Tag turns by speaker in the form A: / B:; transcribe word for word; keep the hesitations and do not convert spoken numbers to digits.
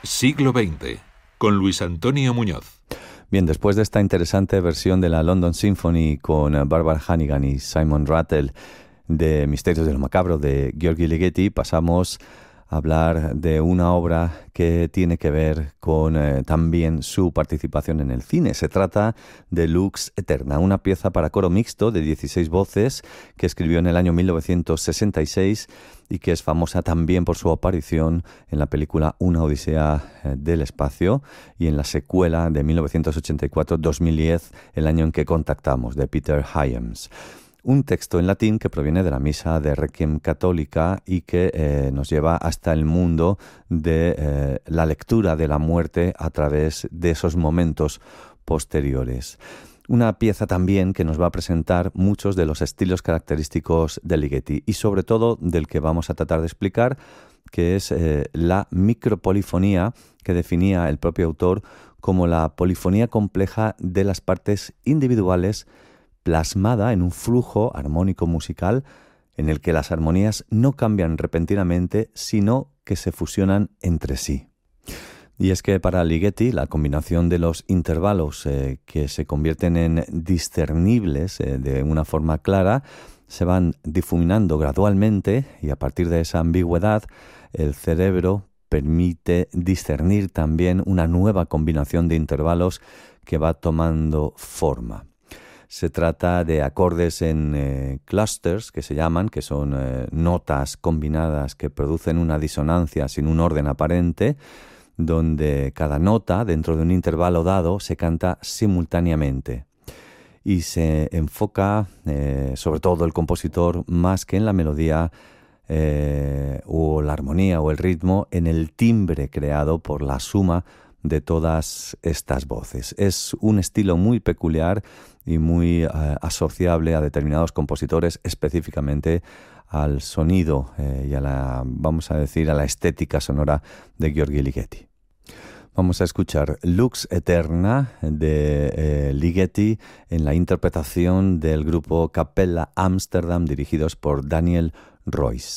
A: Siglo veinte, con Luis Antonio Muñoz.
B: Bien, después de esta interesante versión de la London Symphony con Barbara Hannigan y Simon Rattle de Misterios de lo Macabro de György Ligeti, pasamos a hablar de una obra que tiene que ver con eh, también su participación en el cine. Se trata de Lux Aeterna, una pieza para coro mixto de dieciséis voces que escribió en el año mil novecientos sesenta y seis y que es famosa también por su aparición en la película Una Odisea del Espacio y en la secuela de mil novecientos ochenta y cuatro dos mil diez, el año en que contactamos, de Peter Hyams. Un texto en latín que proviene de la misa de Requiem católica y que eh, nos lleva hasta el mundo de eh, la lectura de la muerte a través de esos momentos posteriores. Una pieza también que nos va a presentar muchos de los estilos característicos de Ligeti y sobre todo del que vamos a tratar de explicar, que es eh, la micropolifonía, que definía el propio autor como la polifonía compleja de las partes individuales plasmada en un flujo armónico musical en el que las armonías no cambian repentinamente, sino que se fusionan entre sí. Y es que para Ligeti la combinación de los intervalos eh, que se convierten en discernibles eh, de una forma clara se van difuminando gradualmente y a partir de esa ambigüedad el cerebro permite discernir también una nueva combinación de intervalos que va tomando forma. Se trata de acordes en eh, clusters, que se llaman, que son eh, notas combinadas que producen una disonancia sin un orden aparente, donde cada nota, dentro de un intervalo dado, se canta simultáneamente. Y se enfoca, eh, sobre todo el compositor, más que en la melodía eh, o la armonía o el ritmo, en el timbre creado por la suma de todas estas voces. Es un estilo muy peculiar y muy eh, asociable a determinados compositores, específicamente al sonido eh, y a la, vamos a decir, a la estética sonora de György Ligeti. Vamos a escuchar Lux Aeterna de eh, Ligeti en la interpretación del grupo Capella Amsterdam, dirigidos por Daniel Royce.